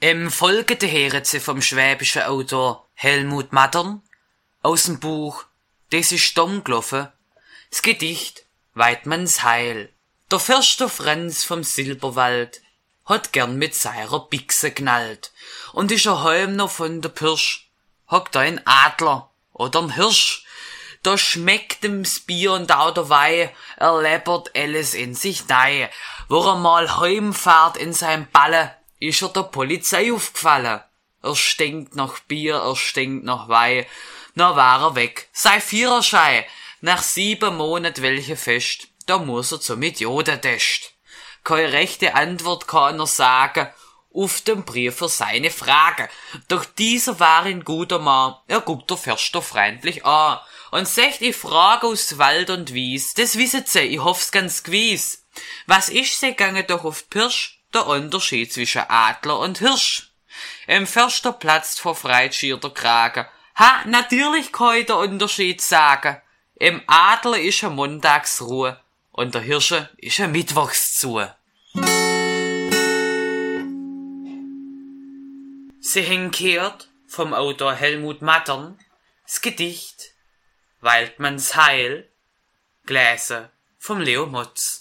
Im folgenden hören Sie vom schwäbischen Autor Helmut Mattern aus dem Buch Das ist dumm gelaufen, das Gedicht Weidmanns Heil. Der Förster Franz vom Silberwald hat gern mit seiner Bichse knallt und ist heim noch von der Pirsch, hockt ein Adler oder ein Hirsch. Da schmeckt ihm's Bier und auch der Weih, er läppert alles in sich nei. Wo er mal heimfahrt in sein Balle, ist er der Polizei aufgefallen. Er stinkt nach Bier, er stinkt nach Weih. Na war er weg, sei Viererschei. Nach 7 Monaten welche Fest, da muss er zum Idiotentest. Keine rechte Antwort kann er sagen, auf dem Brief für seine Frage. Doch dieser war ein guter Mann, er guckt der Förster freundlich an und sagt, ich frage aus Wald und Wies, das wisset sie, ich hoff's ganz gewiss. Was ist sie gange doch auf Pirsch? Der Unterschied zwischen Adler und Hirsch. Im Förster platzt vor Freit schier der Kragen. Ha, natürlich kann ich der Unterschied sagen. Im Adler ist eine Montagsruhe und der Hirsche ist eine Mittwochszu. Sie haben gehört vom Autor Helmut Mattern das Gedicht Weidmanns Heil, gelesen vom Leo Motz.